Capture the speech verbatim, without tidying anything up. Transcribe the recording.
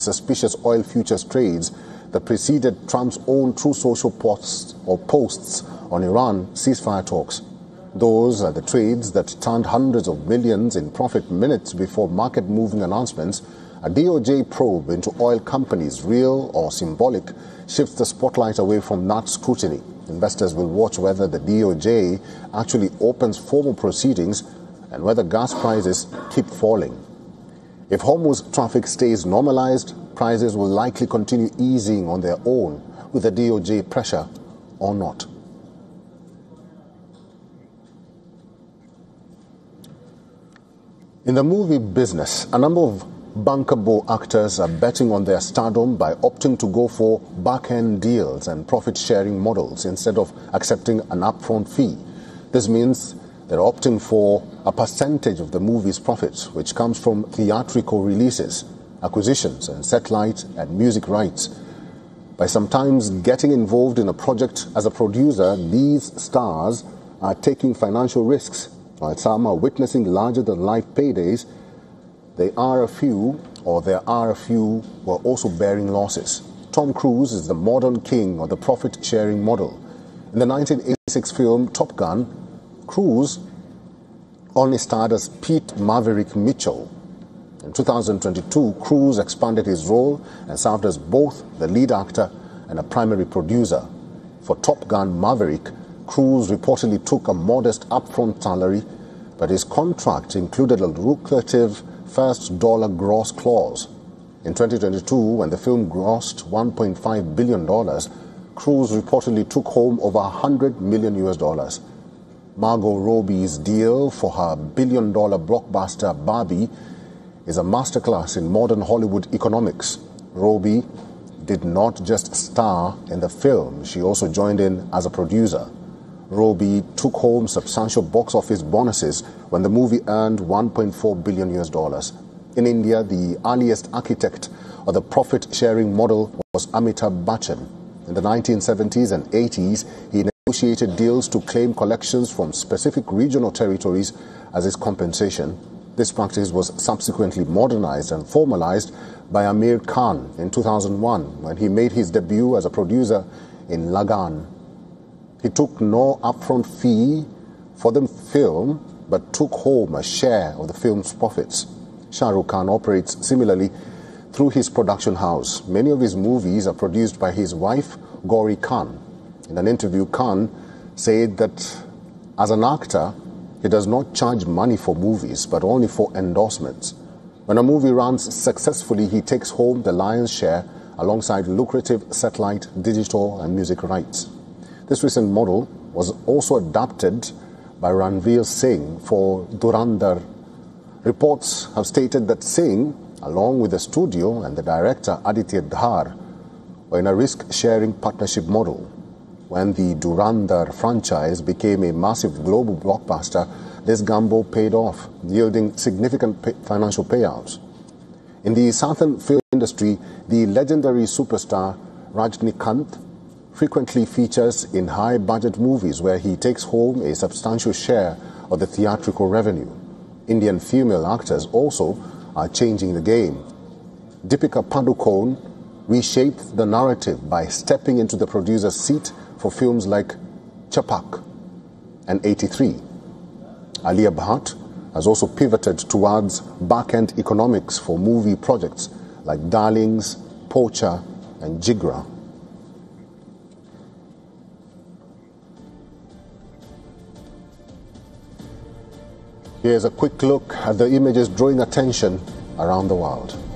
suspicious oil futures trades that preceded Trump's own True Social posts or posts on Iran ceasefire talks. Those are the trades that turned hundreds of millions in profit minutes before market-moving announcements. A D O J probe into oil companies, real or symbolic, shifts the spotlight away from that scrutiny. Investors will watch whether the D O J actually opens formal proceedings and whether gas prices keep falling. If Hormuz traffic stays normalized, prices will likely continue easing on their own with the D O J pressure or not. In the movie business, a number of bankable actors are betting on their stardom by opting to go for back-end deals and profit-sharing models instead of accepting an upfront fee. This means they're opting for a percentage of the movie's profits, which comes from theatrical releases, acquisitions, and satellite and music rights. By sometimes getting involved in a project as a producer, these stars are taking financial risks. While some are witnessing larger-than-life paydays, they are a few, or there are a few, who are also bearing losses. Tom Cruise is the modern king of the profit-sharing model. In the nineteen eighty-six film Top Gun, Cruise only starred as Pete Maverick Mitchell. In two thousand twenty-two, Cruise expanded his role and served as both the lead actor and a primary producer. For Top Gun Maverick, Cruise reportedly took a modest upfront salary, but his contract included a lucrative first dollar gross clause. In twenty twenty-two, when the film grossed one point five billion dollars, Cruise reportedly took home over one hundred million U S dollars. Margot Robbie's deal for her billion-dollar blockbuster Barbie is a masterclass in modern Hollywood economics. Robbie did not just star in the film, she also joined in as a producer. Robbie took home substantial box office bonuses when the movie earned one point four billion U S dollars. In India, the earliest architect of the profit-sharing model was Amitabh Bachchan. In the nineteen seventies and eighties, he negotiated deals to claim collections from specific regional territories as his compensation. This practice was subsequently modernized and formalized by Amir Khan in two thousand one when he made his debut as a producer in Lagan. He took no upfront fee for the film, but took home a share of the film's profits. Shah Rukh Khan operates similarly through his production house. Many of his movies are produced by his wife, Gauri Khan. In an interview, Khan said that as an actor, he does not charge money for movies, but only for endorsements. When a movie runs successfully, he takes home the lion's share alongside lucrative satellite, digital, and music rights. This recent model was also adapted by Ranveer Singh for Dhurandhar. Reports have stated that Singh, along with the studio and the director Aditya Dhar, were in a risk-sharing partnership model. When the Dhurandhar franchise became a massive global blockbuster, this gamble paid off, yielding significant pay- financial payouts. In the southern film industry, the legendary superstar Rajinikanth frequently features in high-budget movies where he takes home a substantial share of the theatrical revenue. Indian female actors also are changing the game. Deepika Padukone reshaped the narrative by stepping into the producer's seat for films like Chapak and eighty-three. Alia Bhatt has also pivoted towards back-end economics for movie projects like Darlings, Pocha, and Jigra. Here's a quick look at the images drawing attention around the world.